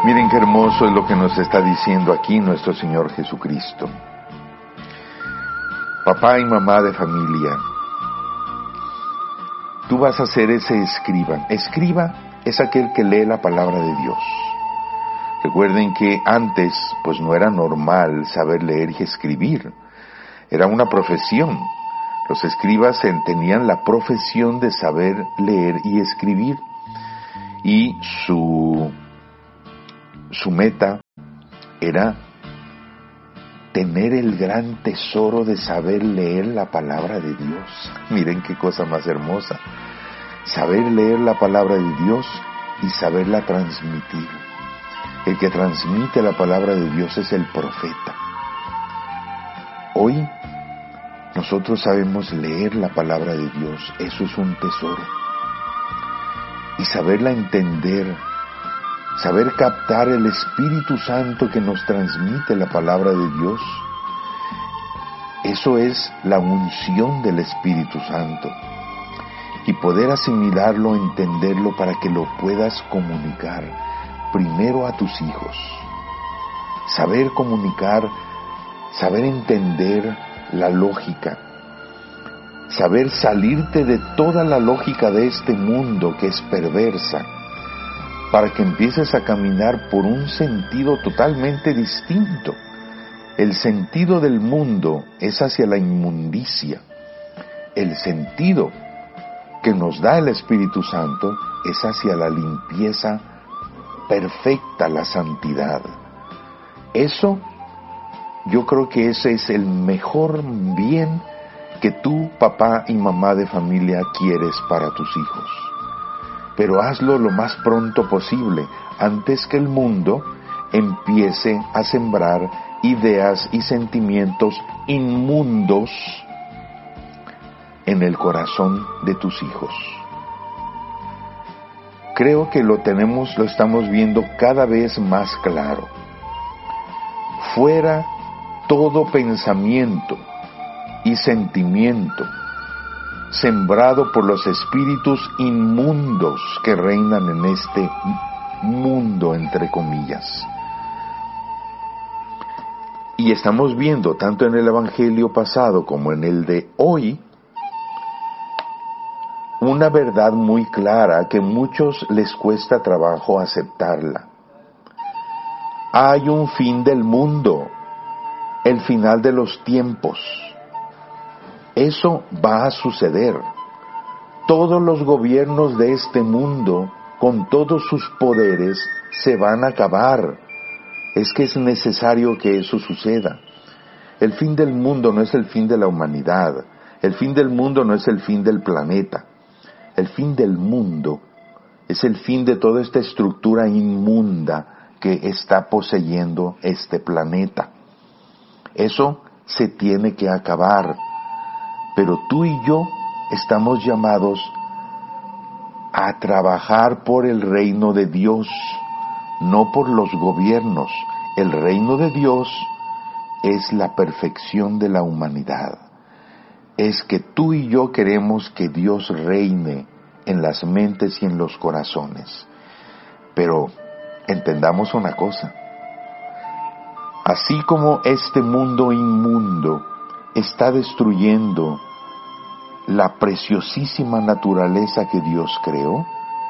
Miren qué hermoso es lo que nos está diciendo aquí nuestro Señor Jesucristo. Papá y mamá de familia, tú vas a ser ese escriba. Escriba es aquel que lee la palabra de Dios. Recuerden que antes, pues no era normal saber leer y escribir. Era una profesión. Los escribas tenían la profesión de saber leer y escribir. Y su meta era tener el gran tesoro de saber leer la palabra de Dios. Miren qué cosa más hermosa. Saber leer la palabra de Dios y saberla transmitir. El que transmite la palabra de Dios es el profeta. Hoy nosotros sabemos leer la palabra de Dios. Eso es un tesoro. Y saberla entender, saber captar el Espíritu Santo que nos transmite la palabra de Dios, eso es la unción del Espíritu Santo. Y poder asimilarlo, entenderlo para que lo puedas comunicar primero a tus hijos. Saber comunicar, saber entender la lógica, saber salirte de toda la lógica de este mundo que es perversa, para que empieces a caminar por un sentido totalmente distinto. El sentido del mundo es hacia la inmundicia. El sentido que nos da el Espíritu Santo es hacia la limpieza perfecta, la santidad. Eso, yo creo que ese es el mejor bien que tú, papá y mamá de familia, quieres para tus hijos. Pero hazlo lo más pronto posible, antes que el mundo empiece a sembrar ideas y sentimientos inmundos en el corazón de tus hijos. Creo que lo estamos viendo cada vez más claro. Fuera todo pensamiento y sentimiento sembrado por los espíritus inmundos que reinan en este mundo, entre comillas. Y estamos viendo, tanto en el Evangelio pasado como en el de hoy, una verdad muy clara que a muchos les cuesta trabajo aceptarla. Hay un fin del mundo, el final de los tiempos. Eso va a suceder. Todos los gobiernos de este mundo, con todos sus poderes, se van a acabar. Es que es necesario que eso suceda. El fin del mundo no es el fin de la humanidad. El fin del mundo no es el fin del planeta. El fin del mundo es el fin de toda esta estructura inmunda que está poseyendo este planeta. Eso se tiene que acabar. Pero tú y yo estamos llamados a trabajar por el reino de Dios, no por los gobiernos. El reino de Dios es la perfección de la humanidad. Es que tú y yo queremos que Dios reine en las mentes y en los corazones. Pero entendamos una cosa. Así como este mundo inmundo está destruyendo la preciosísima naturaleza que Dios creó,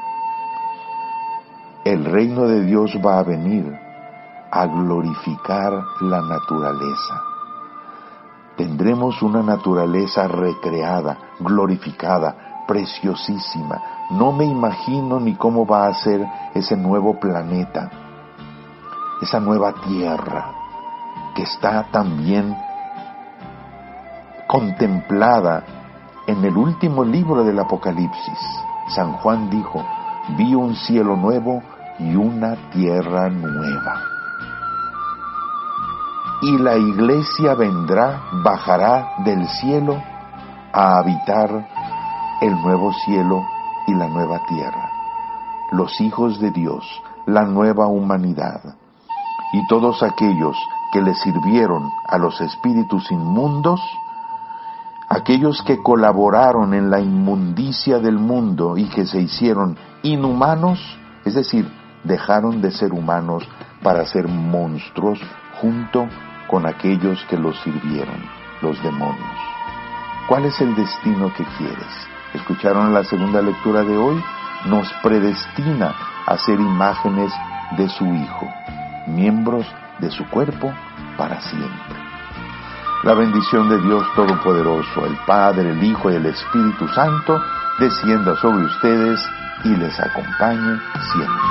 el reino de Dios va a venir a glorificar la naturaleza. Tendremos una naturaleza recreada, glorificada, preciosísima. No me imagino ni cómo va a ser ese nuevo planeta, esa nueva tierra que está también contemplada en el último libro del Apocalipsis. San Juan dijo: vi un cielo nuevo y una tierra nueva. Y la iglesia bajará del cielo a habitar el nuevo cielo y la nueva tierra. Los hijos de Dios, la nueva humanidad. Y todos aquellos que le sirvieron a los espíritus inmundos, aquellos que colaboraron en la inmundicia del mundo y que se hicieron inhumanos, es decir, dejaron de ser humanos para ser monstruos junto con aquellos que los sirvieron, los demonios. ¿Cuál es el destino que quieres? ¿Escucharon la segunda lectura de hoy? Nos predestina a ser imágenes de su Hijo, miembros de su cuerpo para siempre. La bendición de Dios Todopoderoso, el Padre, el Hijo y el Espíritu Santo, descienda sobre ustedes y les acompañe siempre.